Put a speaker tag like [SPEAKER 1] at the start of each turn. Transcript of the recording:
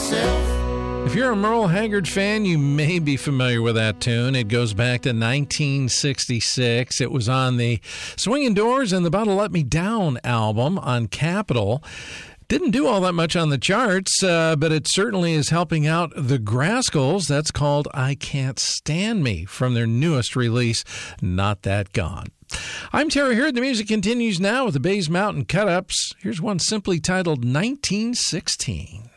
[SPEAKER 1] myself.
[SPEAKER 2] If you're a Merle Haggard fan, you may be familiar with that tune. It goes back to 1966. It was on the Swinging Doors and the About to Let Me Down album on Capitol. Didn't do all that much on the charts, but it certainly is helping out the Grascals. That's called I Can't Stand Me from their newest release, Not That Gone. I'm Terry Hurd. The music continues now with the Bays Mountain Cut-Ups. Here's one simply titled 1916.